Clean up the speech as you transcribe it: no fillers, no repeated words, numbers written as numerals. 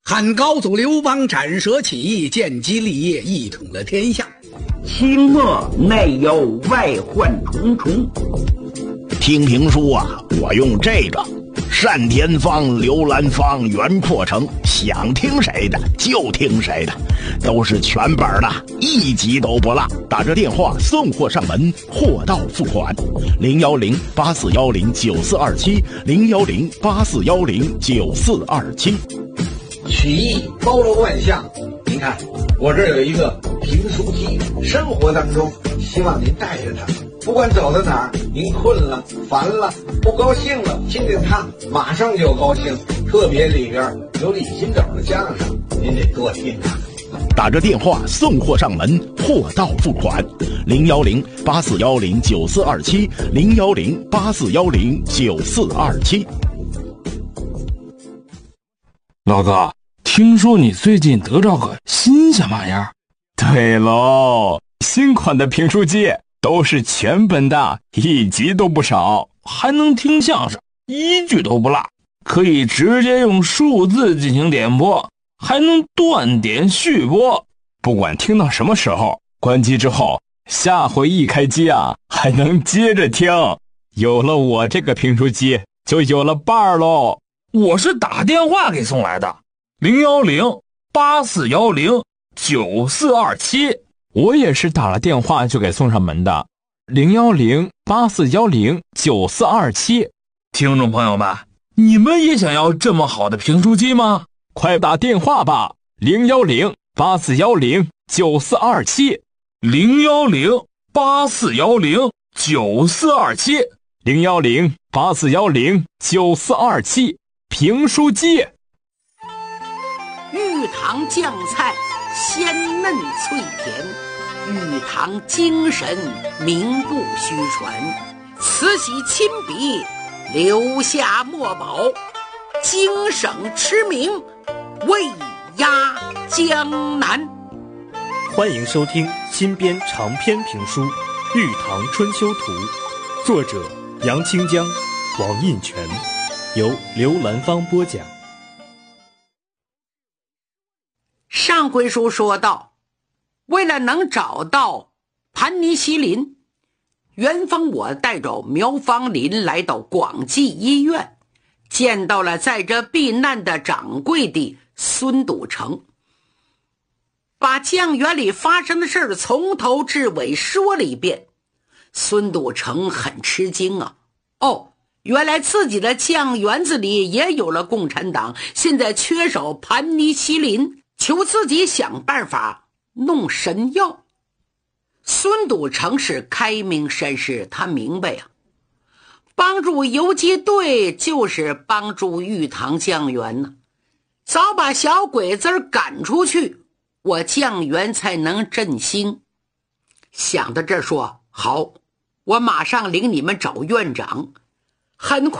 汉高祖刘邦斩蛇起义，建基立业，一统了天下。 清末内忧外患重重。 听评书啊，我用这个单田芳、刘兰芳、袁阔成，想听谁的就听谁的，都是全本的，一集都不落。打着电话送货上门，货到付款。010-8410-9427，010-8410-9427。 曲艺包罗万象，您看我这有一个评书机，生活当中希望您带着它，不管走到哪儿，您困了、烦了、不高兴了，听听它，马上就高兴。特别里边有李金斗的相声，您得多听它。 打着电话送货上门，货到付款。010-8410-9427，010-8410-9427。 老哥，听说你最近得着个新鲜玩意儿？ 对喽，新款的评书机都是全本的，一集都不少， 还能听相声，一句都不落，可以直接用数字进行点播，还能断点续播， 不管听到什么时候，关机之后，下回一开机啊，还能接着听。有了我这个评书机，就有了伴儿喽。 我是打电话给送来的，010-8410-9427。 我也是打了电话就给送上门的，010-8410-9427。 听众朋友们，你们也想要这么好的评书机吗？ 快打电话吧，010-8410-9427。 010-8410-9427。 010-8410-9427。评书机。 玉堂酱菜鲜嫩脆甜，玉堂精神名不虚传，慈禧亲笔留下墨宝，京省驰名，威压江南。 欢迎收听新编长篇评书《玉堂春秋图》，作者杨清江、王印全，由刘兰芳播讲。 上回书说到，为了能找到盘尼西林，袁峰我带着苗芳林来到广济医院，见到了在这避难的掌柜的孙笃成，把酱园里发生的事儿从头至尾说了一遍。孙笃成很吃惊啊，原来自己的酱园子里也有了共产党，现在缺少盘尼西林，求自己想办法弄神药。孙笃成是开明绅士，他明白啊，帮助游击队就是帮助玉堂酱园呢，早把小鬼子赶出去，我酱园才能振兴。想到这说，好，我马上领你们找院长。很快